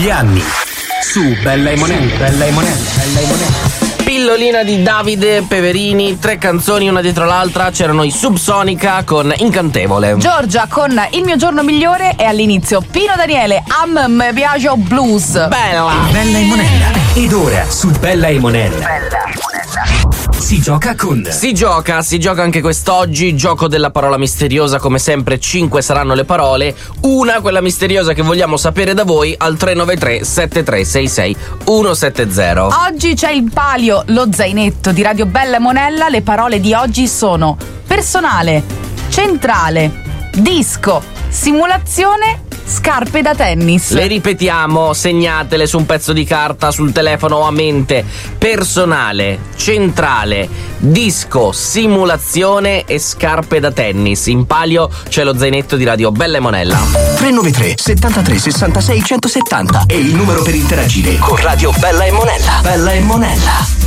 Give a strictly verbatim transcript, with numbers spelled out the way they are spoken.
gli anni. Su Bella e Monella, Bella e Monella, Bella e Monella. Pillolina di Davide Peverini, tre canzoni una dietro l'altra. C'erano i Subsonica con Incantevole. Giorgia con Il mio giorno migliore e all'inizio Pino Daniele, Am me piace blues. Bella! Bella e Monella. Ed ora su Bella e Monella. Bella e Monella. Si gioca con. Si gioca, si gioca anche quest'oggi. Gioco della parola misteriosa, come sempre cinque saranno le parole. Una, quella misteriosa che vogliamo sapere da voi, al tre nove tre sette tre sei sei uno sette zero. Oggi c'è il palio, lo zainetto di Radio Bella e Monella. Le parole di oggi sono personale, centrale, disco, simulazione, scarpe da tennis. Le ripetiamo, segnatele su un pezzo di carta, sul telefono o a mente. Personale, centrale, disco, simulazione e scarpe da tennis. In palio c'è lo zainetto di Radio Bella e Monella. tre nove tre settantatré sessantasei centosettanta è il numero per interagire con Radio Bella e Monella. Bella e Monella.